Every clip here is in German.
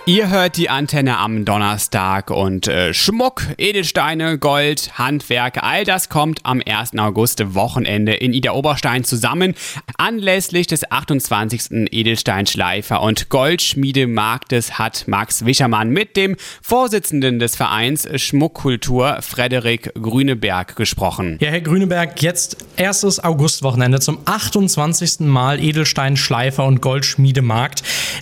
Ihr hört die Antenne am Donnerstag und Schmuck, Edelsteine, Gold, Handwerk, all das kommt am 1. August Wochenende in Idar-Oberstein zusammen. Anlässlich des 28. Edelstein-Schleifer- und Goldschmiedemarktes hat Max Wischermann mit dem Vorsitzenden des Vereins Schmuckkultur, Frederik Grüneberg, gesprochen. Ja, Herr Grüneberg, jetzt 1. August-Wochenende zum 28. Mal Edelstein-Schleifer- und Goldschmiedemarkt.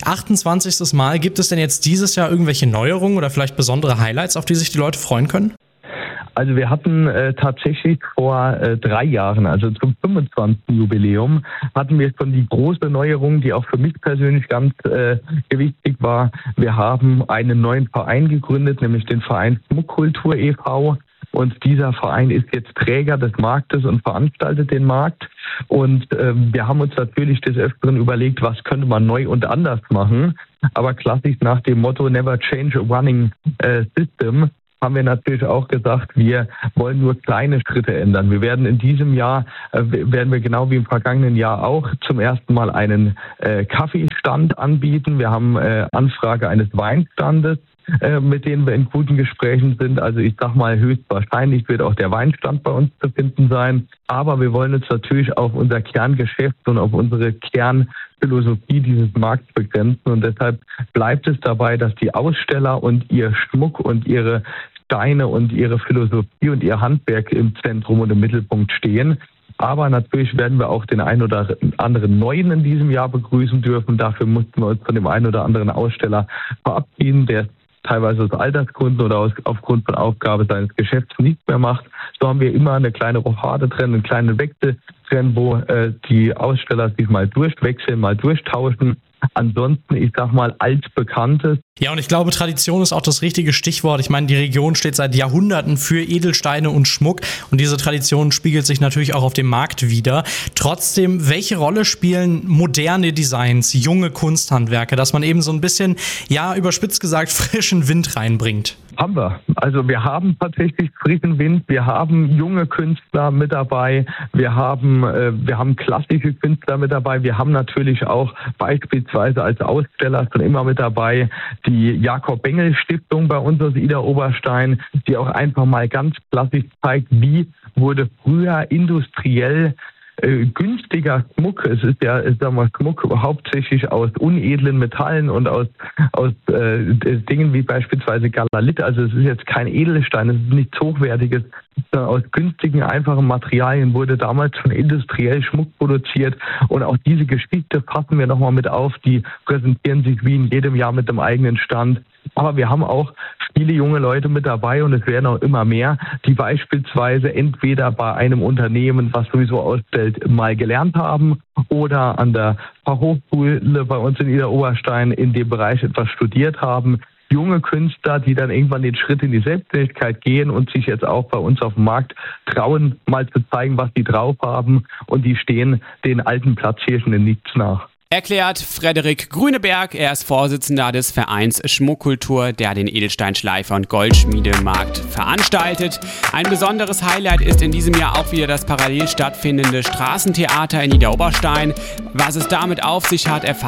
28. Mal, gibt es denn jetzt dieses Jahr irgendwelche Neuerungen oder vielleicht besondere Highlights, auf die sich die Leute freuen können? Also wir hatten tatsächlich vor 3 Jahren, also zum 25. Jubiläum, hatten wir schon die große Neuerung, die auch für mich persönlich ganz wichtig war. Wir haben einen neuen Verein gegründet, nämlich den Verein Schmuckkultur e.V. Und dieser Verein ist jetzt Träger des Marktes und veranstaltet den Markt. Und wir haben uns natürlich des Öfteren überlegt, was könnte man neu und anders machen. Aber klassisch nach dem Motto Never Change a Running System haben wir natürlich auch gesagt, wir wollen nur kleine Schritte ändern. Wir werden in diesem Jahr, werden wir genau wie im vergangenen Jahr auch zum ersten Mal einen Kaffeestand anbieten. Wir haben Anfrage eines Weinstandes, mit denen wir in guten Gesprächen sind. Also ich sag mal, höchstwahrscheinlich wird auch der Weinstand bei uns zu finden sein. Aber wir wollen uns natürlich auf unser Kerngeschäft und auf unsere Kernphilosophie dieses Markts begrenzen. Und deshalb bleibt es dabei, dass die Aussteller und ihr Schmuck und ihre Steine und ihre Philosophie und ihr Handwerk im Zentrum und im Mittelpunkt stehen. Aber natürlich werden wir auch den einen oder anderen Neuen in diesem Jahr begrüßen dürfen. Dafür mussten wir uns von dem einen oder anderen Aussteller verabschieden, der teilweise aus Altersgründen oder aufgrund von Aufgabe seines Geschäfts nicht mehr macht. So haben wir immer eine kleine Rochade drin, einen kleinen Wechsel drin, wo die Aussteller sich mal durchwechseln, mal durchtauschen. Ansonsten, ich sag mal, altbekanntes. Ja, und ich glaube, Tradition ist auch das richtige Stichwort. Ich meine, die Region steht seit Jahrhunderten für Edelsteine und Schmuck und diese Tradition spiegelt sich natürlich auch auf dem Markt wider. Trotzdem, welche Rolle spielen moderne Designs, junge Kunsthandwerke, dass man eben so ein bisschen, ja, überspitzt gesagt, frischen Wind reinbringt? Haben wir. Also wir haben tatsächlich frischen Wind, wir haben junge Künstler mit dabei, wir haben klassische Künstler mit dabei, wir haben natürlich auch beispielsweise als Aussteller schon immer mit dabei die Jakob-Bengel-Stiftung bei uns aus Idar-Oberstein, die auch einfach mal ganz klassisch zeigt, wie wurde früher industriell günstiger Schmuck. Es ist ja, sagen wir, Schmuck hauptsächlich aus unedlen Metallen und aus Dingen wie beispielsweise Galalit. Also es ist jetzt kein Edelstein, es ist nichts Hochwertiges. Aus günstigen, einfachen Materialien wurde damals schon industriell Schmuck produziert. Und auch diese Geschichte fassen wir nochmal mit auf. Die präsentieren sich wie in jedem Jahr mit einem eigenen Stand. Aber wir haben auch viele junge Leute mit dabei und es werden auch immer mehr, die beispielsweise entweder bei einem Unternehmen, was sowieso ausstellt, mal gelernt haben oder an der Fachhochschule bei uns in Idar-Oberstein in dem Bereich etwas studiert haben. Junge Künstler, die dann irgendwann den Schritt in die Selbstständigkeit gehen und sich jetzt auch bei uns auf dem Markt trauen, mal zu zeigen, was die drauf haben. Und die stehen den alten Platzhirschen in nichts nach. Erklärt Frederik Grüneberg, er ist Vorsitzender des Vereins Schmuckkultur, der den Edelsteinschleifer- und Goldschmiedemarkt veranstaltet. Ein besonderes Highlight ist in diesem Jahr auch wieder das parallel stattfindende Straßentheater in Idar-Oberstein. Was es damit auf sich hat, erfahren